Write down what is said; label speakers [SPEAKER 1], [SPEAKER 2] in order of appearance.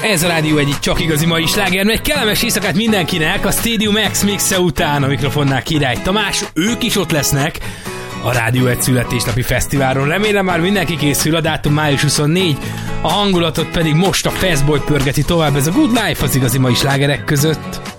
[SPEAKER 1] Ez a Rádió egyik csak igazi mai sláger, egy kellemes éjszakát mindenkinek a Stadium X mixe után. A mikrofonnál Király Tamás, ők is ott lesznek a Rádió egy születésnapi fesztiválon. Remélem már mindenki készül, a dátum május 24, a hangulatot pedig most a Fastboy pörgeti tovább, ez a Good Life az igazi mai slágerek között.